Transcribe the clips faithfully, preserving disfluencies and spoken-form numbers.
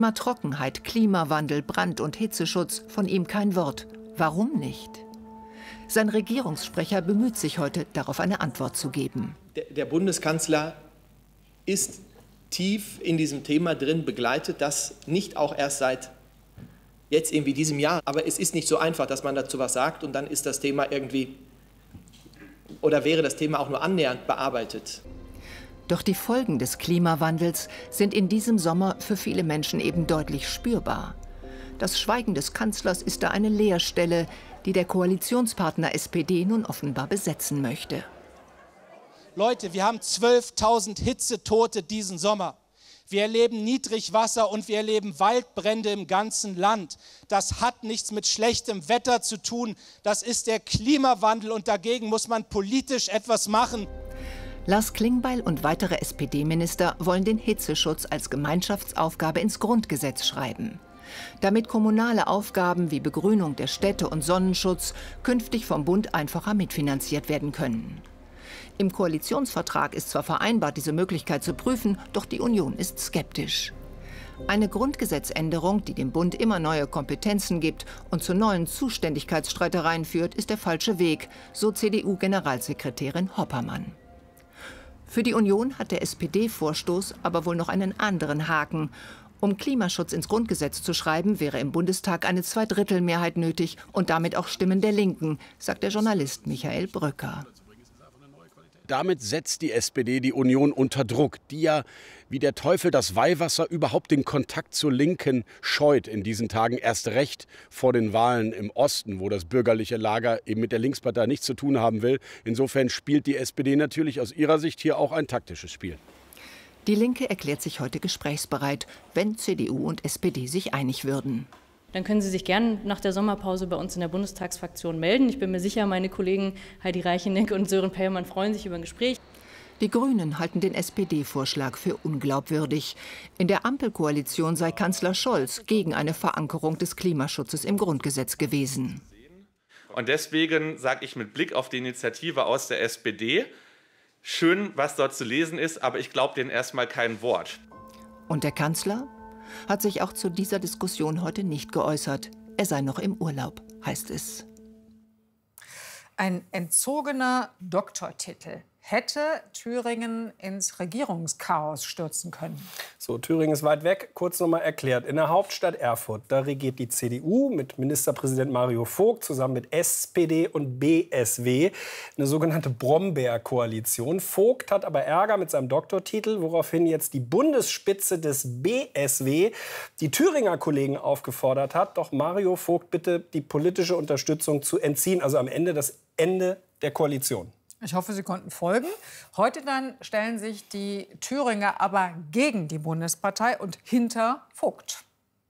Trockenheit, Klimawandel, Brand- und Hitzeschutz, von ihm kein Wort. Warum nicht? Sein Regierungssprecher bemüht sich heute, darauf eine Antwort zu geben. Der, der Bundeskanzler ist tief in diesem Thema drin, begleitet das nicht auch erst seit jetzt irgendwie diesem Jahr. Aber es ist nicht so einfach, dass man dazu was sagt und dann ist das Thema irgendwie oder wäre das Thema auch nur annähernd bearbeitet. Doch die Folgen des Klimawandels sind in diesem Sommer für viele Menschen eben deutlich spürbar. Das Schweigen des Kanzlers ist da eine Leerstelle, die der Koalitionspartner S P D nun offenbar besetzen möchte. Leute, wir haben zwölftausend Hitzetote diesen Sommer. Wir erleben Niedrigwasser und wir erleben Waldbrände im ganzen Land. Das hat nichts mit schlechtem Wetter zu tun. Das ist der Klimawandel und dagegen muss man politisch etwas machen. Lars Klingbeil und weitere S P D-Minister wollen den Hitzeschutz als Gemeinschaftsaufgabe ins Grundgesetz schreiben, damit kommunale Aufgaben wie Begrünung der Städte und Sonnenschutz künftig vom Bund einfacher mitfinanziert werden können. Im Koalitionsvertrag ist zwar vereinbart, diese Möglichkeit zu prüfen, doch die Union ist skeptisch. Eine Grundgesetzänderung, die dem Bund immer neue Kompetenzen gibt und zu neuen Zuständigkeitsstreitereien führt, ist der falsche Weg, so C D U-Generalsekretärin Hoppermann. Für die Union hat der S P D-Vorstoß aber wohl noch einen anderen Haken. Um Klimaschutz ins Grundgesetz zu schreiben, wäre im Bundestag eine Zweidrittelmehrheit nötig und damit auch Stimmen der Linken, sagt der Journalist Michael Brücker. Damit setzt die S P D die Union unter Druck, die ja wie der Teufel das Weihwasser überhaupt den Kontakt zur Linken scheut in diesen Tagen, erst recht vor den Wahlen im Osten, wo das bürgerliche Lager eben mit der Linkspartei nichts zu tun haben will. Insofern spielt die S P D natürlich aus ihrer Sicht hier auch ein taktisches Spiel. Die Linke erklärt sich heute gesprächsbereit, wenn C D U und S P D sich einig würden. Dann können Sie sich gern nach der Sommerpause bei uns in der Bundestagsfraktion melden. Ich bin mir sicher, meine Kollegen Heidi Reicheneck und Sören Peiermann freuen sich über ein Gespräch. Die Grünen halten den S P D-Vorschlag für unglaubwürdig. In der Ampelkoalition sei Kanzler Scholz gegen eine Verankerung des Klimaschutzes im Grundgesetz gewesen. Und deswegen sage ich mit Blick auf die Initiative aus der S P D, schön, was dort zu lesen ist, aber ich glaube denen erstmal kein Wort. Und der Kanzler hat sich auch zu dieser Diskussion heute nicht geäußert. Er sei noch im Urlaub, heißt es. Ein entzogener Doktortitel hätte Thüringen ins Regierungschaos stürzen können. So, Thüringen ist weit weg. Kurz noch mal erklärt. In der Hauptstadt Erfurt, da regiert die C D U mit Ministerpräsident Mario Vogt zusammen mit S P D und B S W. Eine sogenannte Brombeer-Koalition. Vogt hat aber Ärger mit seinem Doktortitel, woraufhin jetzt die Bundesspitze des B S W die Thüringer Kollegen aufgefordert hat, doch Mario Vogt bitte die politische Unterstützung zu entziehen. Also am Ende das Ende der Koalition. Ich hoffe, Sie konnten folgen. Heute dann stellen sich die Thüringer aber gegen die Bundespartei und hinter Vogt.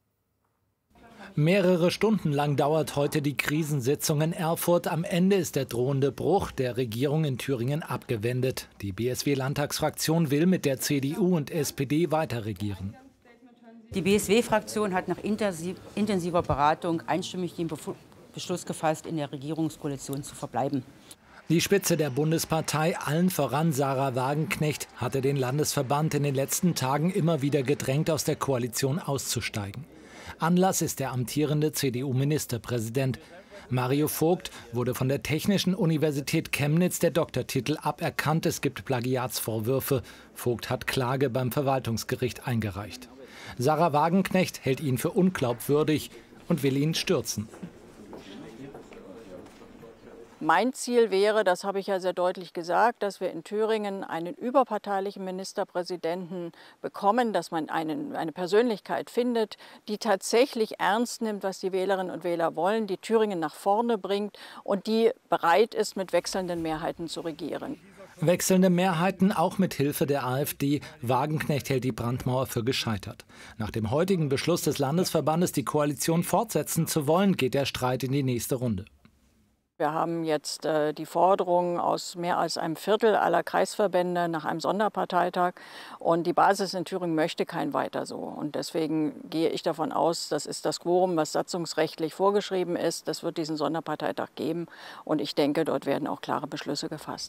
Mehrere Stunden lang dauert heute die Krisensitzung in Erfurt. Am Ende ist der drohende Bruch der Regierung in Thüringen abgewendet. Die B S W-Landtagsfraktion will mit der C D U und S P D weiter regieren. Die B S W-Fraktion hat nach intensiver Beratung einstimmig den Beschluss gefasst, in der Regierungskoalition zu verbleiben. Die Spitze der Bundespartei, allen voran Sarah Wagenknecht, hatte den Landesverband in den letzten Tagen immer wieder gedrängt, aus der Koalition auszusteigen. Anlass ist der amtierende C D U-Ministerpräsident. Mario Vogt wurde von der Technischen Universität Chemnitz der Doktortitel aberkannt. Es gibt Plagiatsvorwürfe. Vogt hat Klage beim Verwaltungsgericht eingereicht. Sarah Wagenknecht hält ihn für unglaubwürdig und will ihn stürzen. Mein Ziel wäre, das habe ich ja sehr deutlich gesagt, dass wir in Thüringen einen überparteilichen Ministerpräsidenten bekommen, dass man einen, eine Persönlichkeit findet, die tatsächlich ernst nimmt, was die Wählerinnen und Wähler wollen, die Thüringen nach vorne bringt und die bereit ist, mit wechselnden Mehrheiten zu regieren. Wechselnde Mehrheiten, auch mit Hilfe der AfD. Wagenknecht hält die Brandmauer für gescheitert. Nach dem heutigen Beschluss des Landesverbandes, die Koalition fortsetzen zu wollen, geht der Streit in die nächste Runde. Wir haben jetzt äh, die Forderung aus mehr als einem Viertel aller Kreisverbände nach einem Sonderparteitag. Und die Basis in Thüringen möchte kein Weiter so. Und deswegen gehe ich davon aus, das ist das Quorum, was satzungsrechtlich vorgeschrieben ist. Das wird diesen Sonderparteitag geben. Und ich denke, dort werden auch klare Beschlüsse gefasst.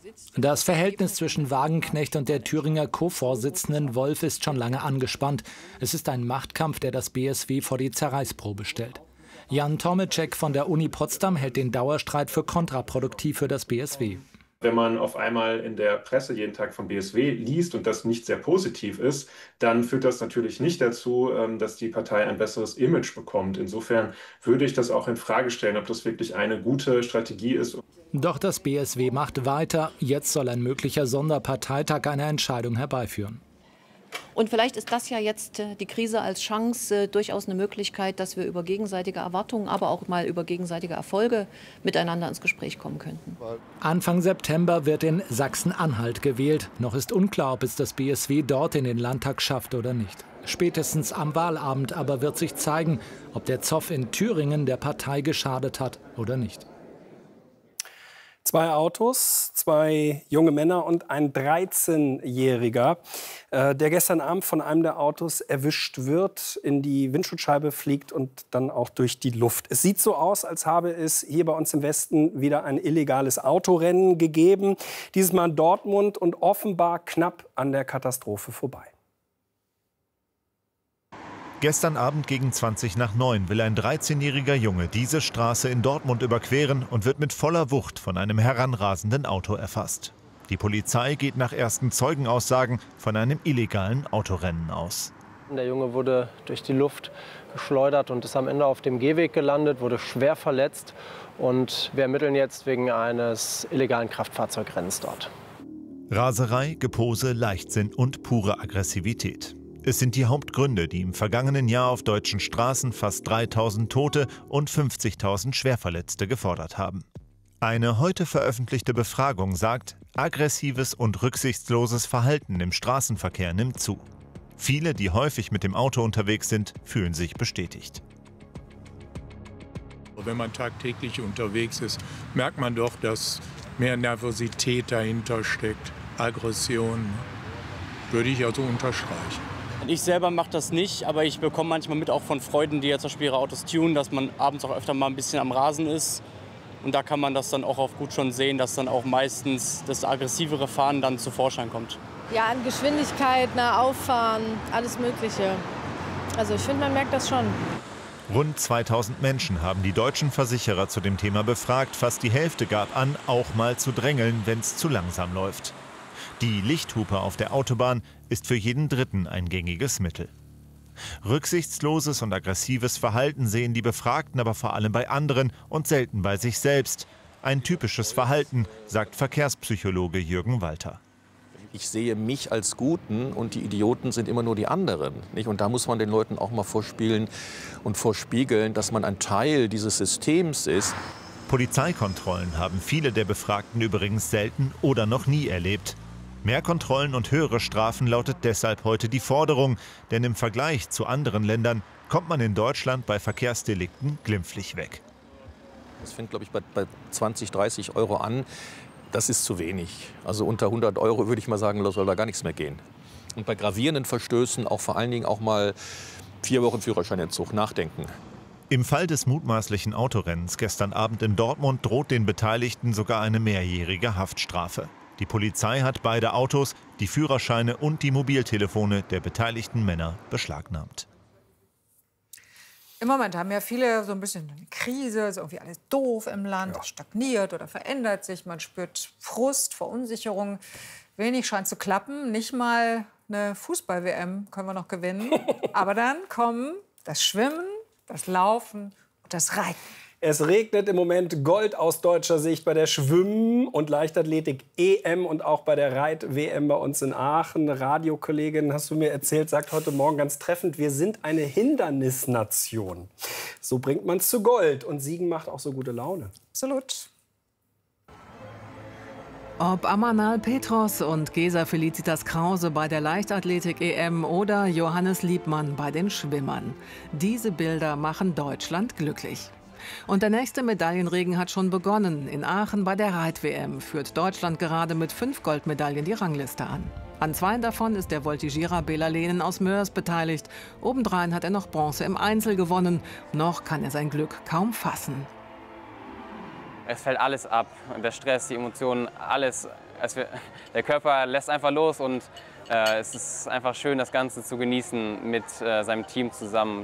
Das Verhältnis zwischen Wagenknecht und der Thüringer Co-Vorsitzenden Wolf ist schon lange angespannt. Es ist ein Machtkampf, der das B S W vor die Zerreißprobe stellt. Jan Tomeczek von der Uni Potsdam hält den Dauerstreit für kontraproduktiv für das B S W. Wenn man auf einmal in der Presse jeden Tag vom B S W liest und das nicht sehr positiv ist, dann führt das natürlich nicht dazu, dass die Partei ein besseres Image bekommt. Insofern würde ich das auch in Frage stellen, ob das wirklich eine gute Strategie ist. Doch das B S W macht weiter. Jetzt soll ein möglicher Sonderparteitag eine Entscheidung herbeiführen. Und vielleicht ist das ja jetzt die Krise als Chance durchaus eine Möglichkeit, dass wir über gegenseitige Erwartungen, aber auch mal über gegenseitige Erfolge miteinander ins Gespräch kommen könnten. Anfang September wird in Sachsen-Anhalt gewählt. Noch ist unklar, ob es das B S W dort in den Landtag schafft oder nicht. Spätestens am Wahlabend aber wird sich zeigen, ob der Zoff in Thüringen der Partei geschadet hat oder nicht. Zwei Autos, zwei junge Männer und ein dreizehnjähriger, äh, der gestern Abend von einem der Autos erwischt wird, in die Windschutzscheibe fliegt und dann auch durch die Luft. Es sieht so aus, als habe es hier bei uns im Westen wieder ein illegales Autorennen gegeben. Dieses Mal in Dortmund und offenbar knapp an der Katastrophe vorbei. Gestern Abend gegen zwanzig nach neun will ein dreizehnjähriger Junge diese Straße in Dortmund überqueren und wird mit voller Wucht von einem heranrasenden Auto erfasst. Die Polizei geht nach ersten Zeugenaussagen von einem illegalen Autorennen aus. Der Junge wurde durch die Luft geschleudert und ist am Ende auf dem Gehweg gelandet, wurde schwer verletzt. Und wir ermitteln jetzt wegen eines illegalen Kraftfahrzeugrennens dort. Raserei, Gepose, Leichtsinn und pure Aggressivität. Es sind die Hauptgründe, die im vergangenen Jahr auf deutschen Straßen fast dreitausend Tote und fünfzigtausend Schwerverletzte gefordert haben. Eine heute veröffentlichte Befragung sagt, aggressives und rücksichtsloses Verhalten im Straßenverkehr nimmt zu. Viele, die häufig mit dem Auto unterwegs sind, fühlen sich bestätigt. Wenn man tagtäglich unterwegs ist, merkt man doch, dass mehr Nervosität dahinter steckt, Aggression. Würde ich also unterstreichen. Ich selber mache das nicht, aber ich bekomme manchmal mit auch von Freunden, die jetzt zum Beispiel ihre Autos tunen, dass man abends auch öfter mal ein bisschen am Rasen ist. Und da kann man das dann auch auf gut schon sehen, dass dann auch meistens das aggressivere Fahren dann zu Vorschein kommt. Ja, an Geschwindigkeit, nah auffahren, alles Mögliche. Also ich finde, man merkt das schon. Rund zweitausend Menschen haben die deutschen Versicherer zu dem Thema befragt. Fast die Hälfte gab an, auch mal zu drängeln, wenn es zu langsam läuft. Die Lichthupe auf der Autobahn ist für jeden Dritten ein gängiges Mittel. Rücksichtsloses und aggressives Verhalten sehen die Befragten aber vor allem bei anderen und selten bei sich selbst. Ein typisches Verhalten, sagt Verkehrspsychologe Jürgen Walter. Ich sehe mich als Guten und die Idioten sind immer nur die anderen. Nicht? Und da muss man den Leuten auch mal vorspielen und vorspiegeln, dass man ein Teil dieses Systems ist. Polizeikontrollen haben viele der Befragten übrigens selten oder noch nie erlebt. Mehr Kontrollen und höhere Strafen lautet deshalb heute die Forderung. Denn im Vergleich zu anderen Ländern kommt man in Deutschland bei Verkehrsdelikten glimpflich weg. Das fängt, glaube ich, bei, bei zwanzig, dreißig Euro an. Das ist zu wenig. Also unter hundert Euro würde ich mal sagen, soll da gar nichts mehr gehen. Und bei gravierenden Verstößen auch vor allen Dingen auch mal vier Wochen Führerscheinentzug nachdenken. Im Fall des mutmaßlichen Autorennens gestern Abend in Dortmund droht den Beteiligten sogar eine mehrjährige Haftstrafe. Die Polizei hat beide Autos, die Führerscheine und die Mobiltelefone der beteiligten Männer beschlagnahmt. Im Moment haben ja viele so ein bisschen eine Krise, ist irgendwie alles doof im Land, ja. Stagniert oder verändert sich. Man spürt Frust, Verunsicherung. Wenig scheint zu klappen. Nicht mal eine Fußball-W M können wir noch gewinnen. Aber dann kommen das Schwimmen, das Laufen und das Reiten. Es regnet im Moment Gold aus deutscher Sicht bei der Schwimmen- und Leichtathletik-E M und auch bei der Reit-W M bei uns in Aachen. Radiokollegin, hast du mir erzählt, sagt heute Morgen ganz treffend, wir sind eine Hindernisnation. So bringt man es zu Gold. Und Siegen macht auch so gute Laune. Absolut. Ob Amanal Petros und Gesa Felicitas Krause bei der Leichtathletik-E M oder Johannes Liebmann bei den Schwimmern. Diese Bilder machen Deutschland glücklich. Und der nächste Medaillenregen hat schon begonnen. In Aachen bei der Reit-W M führt Deutschland gerade mit fünf Goldmedaillen die Rangliste an. An zwei davon ist der Voltigierer Bela Lehnen aus Moers beteiligt. Obendrein hat er noch Bronze im Einzel gewonnen. Noch kann er sein Glück kaum fassen. Es fällt alles ab. Der Stress, die Emotionen, alles. es wir, der Körper lässt einfach los und äh, es ist einfach schön, das Ganze zu genießen mit äh, seinem Team zusammen.